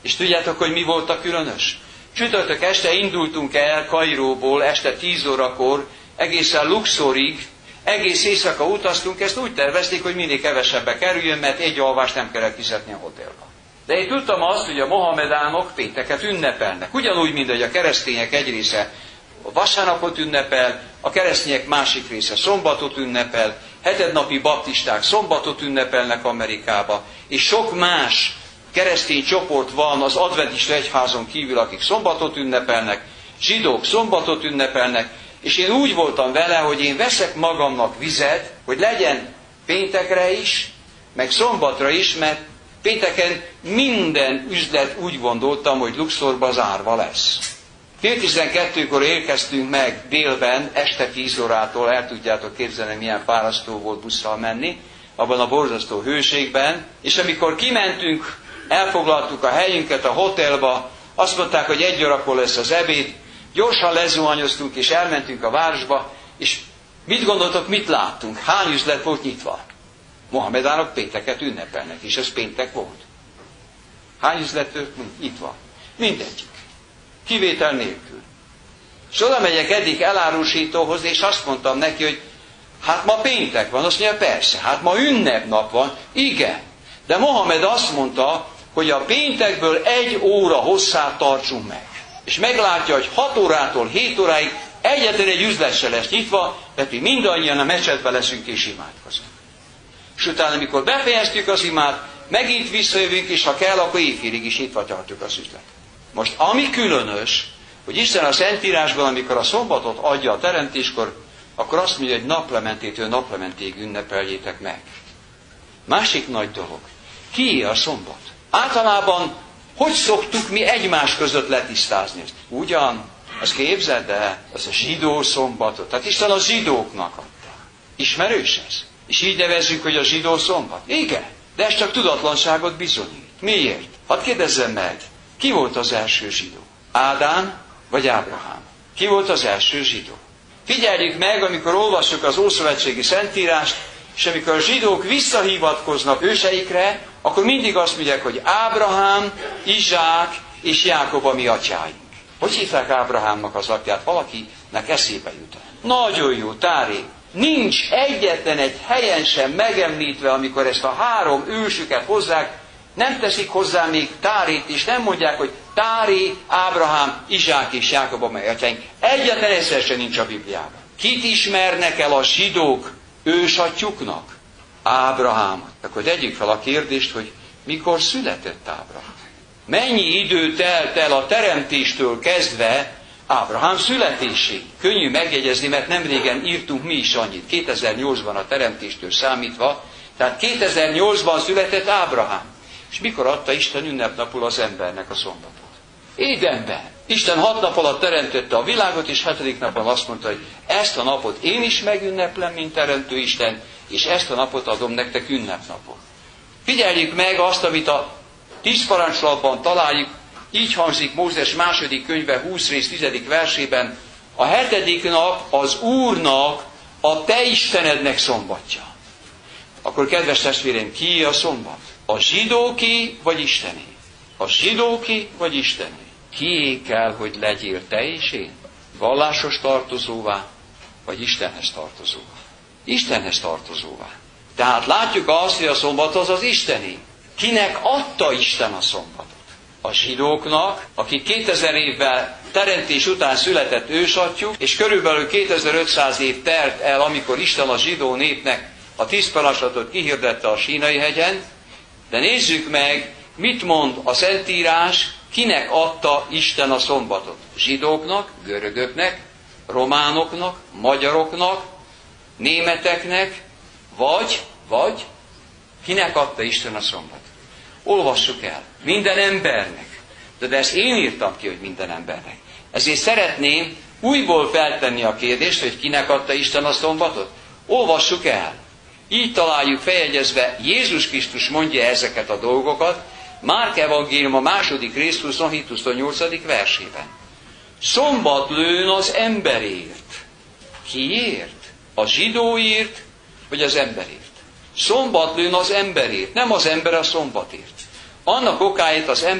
És tudjátok, hogy mi volt a különös? Csütörtök este indultunk el Kairóból, este 10 órakor, egészen Luxorig, egész éjszaka utaztunk, ezt úgy tervezték, hogy minél kevesebbe kerüljön, mert egy alvást nem kellett fizetni a hotelba. De én tudtam azt, hogy a mohamedánok pénteket ünnepelnek. Ugyanúgy, mint hogy a keresztények egy része vasárnapot ünnepel, a keresztények másik része szombatot ünnepel, hetednapi baptisták szombatot ünnepelnek Amerikába, és sok más keresztény csoport van az adventista egyházon kívül, akik szombatot ünnepelnek, zsidók szombatot ünnepelnek, és én úgy voltam vele, hogy én veszek magamnak vizet, hogy legyen péntekre is, meg szombatra is, mert pénteken minden üzlet úgy gondoltam, hogy Luxorba zárva lesz. 12-kor érkeztünk meg délben, este 10 órától, el tudjátok képzelni, milyen fárasztó volt busszal menni, abban a borzasztó hőségben, és amikor kimentünk, elfoglaltuk a helyünket a hotelba, azt mondták, hogy 1 órakor lesz az ebéd, gyorsan lezuhanyoztunk és elmentünk a városba, és mit gondoltok, mit láttunk? Hány üzlet volt nyitva? Mohamedánok pénteket ünnepelnek, és ez péntek volt. Hány üzlet nyitva? Mindegyik. Kivétel nélkül. És oda megyek eddig elárusítóhoz, és azt mondtam neki, hogy hát ma péntek van. Azt mondja, persze, hát ma ünnepnap van. Igen. De Mohamed azt mondta, hogy a péntekből 1 óra hosszát tartsunk meg. És meglátja, hogy 6 órától 7 óráig egyetlen egy üzlet se lesz nyitva, mert mi mindannyian a mecsetbe leszünk és imádkozunk. És utána, amikor befejeztük az imát, megint visszajövünk, és ha kell, akkor éjfélig is nyitva tartjuk az üzletet. Most ami különös, hogy Isten a Szentírásban, amikor a szombatot adja a teremtéskor, akkor azt mondja, hogy naplementétől naplementéig ünnepeljétek meg. Másik nagy dolog. Kié a szombat? Általában hogy szoktuk mi egymás között letisztázni ezt? Ugyan, azt képzeld el, az a zsidó szombatot. Tehát Isten a zsidóknak adta. Ismerős ez? És így nevezzük, hogy a zsidó szombat? Igen, de ez csak tudatlanságot bizonyít. Miért? Hadd kérdezzem meg, ki volt az első zsidó? Ádám vagy Ábrahám? Ki volt az első zsidó? Figyeljük meg, amikor olvassuk az Ószövetségi Szentírást, és amikor a zsidók visszahivatkoznak őseikre, akkor mindig azt mondják, hogy Ábrahám, Izsák és Jákob a mi atyáink. Hogy hívták Ábrahámnak az atyát? Valakinek eszébe jut. Nagyon jó, Táré. Nincs egyetlen egy helyen sem megemlítve, amikor ezt a 3 ősüket hozzák, nem teszik hozzá még Tárét, és nem mondják, hogy Táré, Ábrahám, Izsák és Jákob a mi atyáink. Egyetlen egyszer sem nincs a Bibliában. Kit ismernek el a zsidók ősatyjuknak? Ábrahámot. Akkor tegyük fel a kérdést, hogy mikor született Ábrahám? Mennyi idő telt el a teremtéstől kezdve Ábrahám születéséig? Könnyű megjegyezni, mert nemrégen írtunk mi is annyit. 2008-ban a teremtéstől számítva, tehát 2008-ban született Ábrahám. És mikor adta Isten ünnepnapul az embernek a szombatot? Édenben. Isten 6 nap alatt teremtette a világot, és 7. napon azt mondta, hogy ezt a napot én is megünneplem, mint teremtő Isten, és ezt a napot adom nektek ünnepnapot. Figyeljük meg azt, amit a 10 parancsolatban találjuk, így hangzik Mózes 2. könyve 20 rész 10. versében, a 7. nap az Úrnak, a te Istenednek szombatja. Akkor kedves testvérem, ki a szombat? A zsidóké vagy Istené? A zsidóké vagy Istené? Kié kell, hogy legyél te és én? Vallásos tartozóvá, vagy Istenhez tartozóvá? Istenhez tartozóvá. Tehát látjuk azt, hogy a szombat az az Istené. Kinek adta Isten a szombatot? A zsidóknak, akik 2000 évvel teremtés után született ősatyjuk, és körülbelül 2500 év telt el, amikor Isten a zsidó népnek a 10 parancsolatot kihirdette a Sínai hegyen, de nézzük meg, mit mond a Szentírás, kinek adta Isten a szombatot. Zsidóknak, görögöknek, románoknak, magyaroknak, németeknek, vagy kinek adta Isten a szombatot. Olvassuk el. Minden embernek. De ezt én írtam ki, hogy minden embernek. Ezért szeretném újból feltenni a kérdést, hogy kinek adta Isten a szombatot. Olvassuk el. Így találjuk feljegyezve, Jézus Krisztus mondja ezeket a dolgokat, Márk evangélium a 2. rész 27-28. versében. Szombat lőn az emberért. Kiért? A zsidóért, vagy az emberért? Szombat lőn az emberért, nem az ember a szombatért. Annak okáért az ember